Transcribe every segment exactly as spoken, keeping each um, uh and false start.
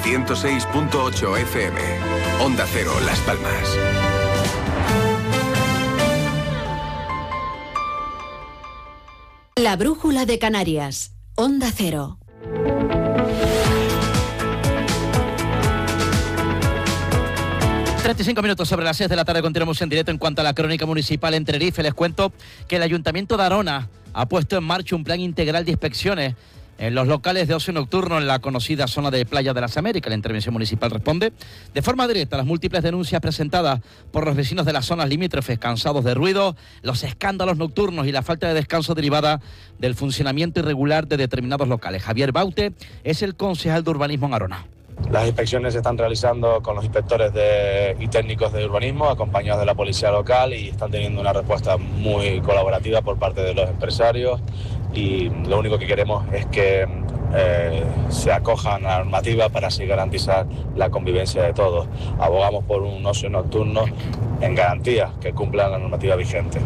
ciento seis punto ocho F M. Onda Cero, Las Palmas. La brújula de Canarias. Onda Cero. treinta y cinco minutos sobre las seis de la tarde, continuamos en directo en cuanto a la crónica municipal en Tenerife. Les cuento que el Ayuntamiento de Arona ha puesto en marcha un plan integral de inspecciones en los locales de ocio nocturno en la conocida zona de Playa de las Américas. La intervención municipal responde de forma directa a las múltiples denuncias presentadas por los vecinos de las zonas limítrofes, cansados de ruido, los escándalos nocturnos y la falta de descanso derivada del funcionamiento irregular de determinados locales. Javier Baute es el concejal de urbanismo en Arona. Las inspecciones se están realizando con los inspectores de, y técnicos de urbanismo, acompañados de la policía local, y están teniendo una respuesta muy colaborativa por parte de los empresarios, y lo único que queremos es que eh, se acojan a la normativa para así garantizar la convivencia de todos. Abogamos por un ocio nocturno en garantía, que cumpla la normativa vigente.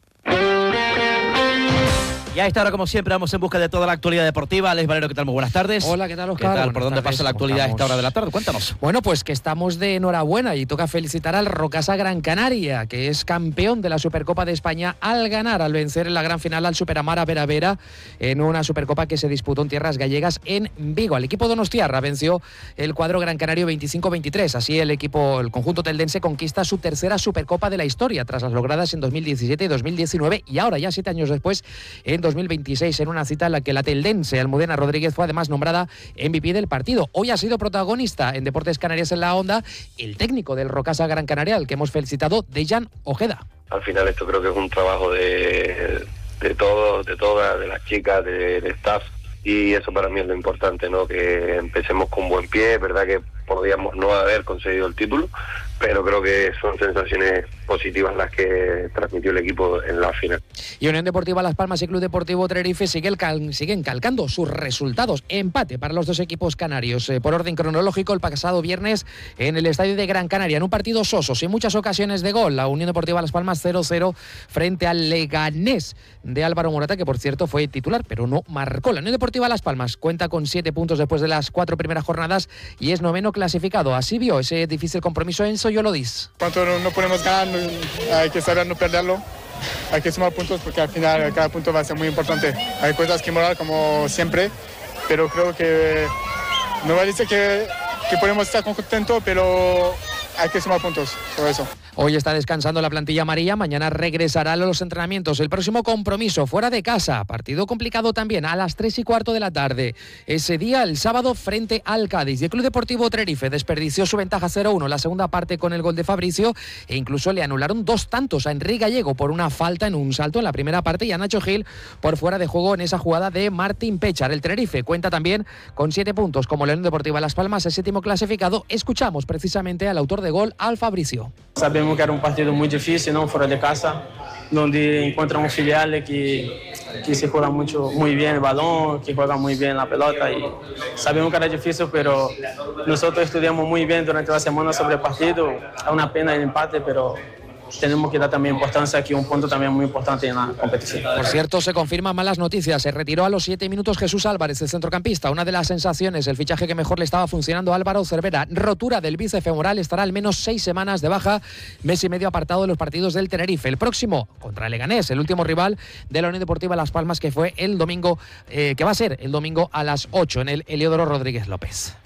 Y a esta hora, como siempre, vamos en busca de toda la actualidad deportiva. Alex Valero, ¿qué tal? Muy buenas tardes. Hola, ¿qué tal, Oscar? ¿Qué tal? Buenas ¿Por dónde tardes. pasa la actualidad a esta hora de la tarde? Cuéntanos. Bueno, pues que estamos de enhorabuena y toca felicitar al Rocasa Gran Canaria, que es campeón de la Supercopa de España al ganar, al vencer en la gran final al Superamara Vera Vera en una Supercopa que se disputó en tierras gallegas en Vigo. Al equipo donostiarra venció el cuadro Gran Canario veinticinco veintitrés. Así el equipo, el conjunto teldense conquista su tercera Supercopa de la historia, tras las logradas en dos mil diecisiete y dos mil diecinueve, y ahora ya siete años después, en dos mil veintiséis, en una cita en la que la teldense Almudena Rodríguez fue además nombrada M V P del partido. Hoy ha sido protagonista en Deportes Canarias en la Onda el técnico del Rocasa Gran Canaria, al que hemos felicitado, Dejan Ojeda. Al final esto creo que es un trabajo de, de todos, de todas, de las chicas, de, de staff, y eso para mí es lo importante, ¿no? Que empecemos con buen pie. Es verdad que podríamos no haber conseguido el título, pero creo que son sensaciones positivas las que transmitió el equipo en la final. Y Unión Deportiva Las Palmas y Club Deportivo Tenerife sigue el cal, siguen calcando sus resultados. Empate para los dos equipos canarios. Eh, por orden cronológico, el pasado viernes en el estadio de Gran Canaria, en un partido soso, sin muchas ocasiones de gol. La Unión Deportiva Las Palmas cero cero frente al Leganés de Álvaro Morata, que por cierto fue titular, pero no marcó. La Unión Deportiva Las Palmas cuenta con siete puntos después de las cuatro primeras jornadas y es noveno clasificado. Así vio ese difícil compromiso Enzo Yolodis. Cuando no, no podemos ganar, no, hay que saber no perderlo. Hay que sumar puntos porque al final cada punto va a ser muy importante. Hay cosas que mejorar como siempre, pero creo que no va a decir que, que podemos estar contentos, pero hay que sumar puntos, por eso. Hoy está descansando la plantilla amarilla, mañana regresará a los entrenamientos. El próximo compromiso fuera de casa, partido complicado también, a las tres y cuarto de la tarde. Ese día, el sábado, frente al Cádiz. Y el Club Deportivo Tenerife desperdició su ventaja cero uno la segunda parte con el gol de Fabricio, e incluso le anularon dos tantos a Enrique Gallego por una falta en un salto en la primera parte y a Nacho Gil por fuera de juego en esa jugada de Martín Pechar. El Tenerife cuenta también con siete puntos, como León Deportiva Las Palmas, el séptimo clasificado. Escuchamos precisamente al autor de gol, al Fabricio. Sabemos que era un partido muy difícil, ¿no? Fuera de casa, donde encontramos filiales que, que se juegan mucho, muy bien el balón, que juegan muy bien la pelota, y sabemos que era difícil, pero nosotros estudiamos muy bien durante la semana sobre el partido. Es una pena el empate, pero tenemos que dar también importancia aquí, un punto también muy importante en la competición. Por cierto, se confirman malas noticias. Se retiró a los siete minutos Jesús Álvarez, el centrocampista. Una de las sensaciones, el fichaje que mejor le estaba funcionando a Álvaro Cervera. Rotura del bíceps femoral, estará al menos seis semanas de baja, mes y medio apartado de los partidos del Tenerife. El próximo contra el Leganés, el último rival de la Unión Deportiva Las Palmas, que fue el domingo, eh, que va a ser el domingo a las ocho en el Heliodoro Rodríguez López.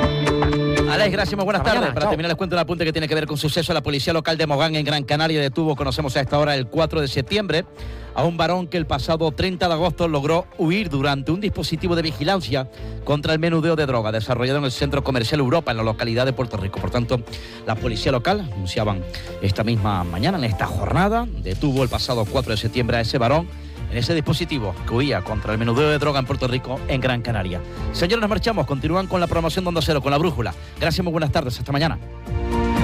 Alex, gracias, muy buenas Hasta tardes. mañana, Para chao. terminar, les cuento un apunte que tiene que ver con suceso. La policía local de Mogán, en Gran Canaria, detuvo, conocemos a esta hora, el cuatro de septiembre, a un varón que el pasado treinta de agosto logró huir durante un dispositivo de vigilancia contra el menudeo de droga desarrollado en el Centro Comercial Europa, en la localidad de Puerto Rico. Por tanto, la policía local, anunciaban esta misma mañana, en esta jornada, detuvo el pasado cuatro de septiembre a ese varón en ese dispositivo que huía contra el menudeo de droga en Puerto Rico, en Gran Canaria. Señores, nos marchamos. Continúan con la programación de Onda Cero, con La Brújula. Gracias, muy buenas tardes. Hasta mañana.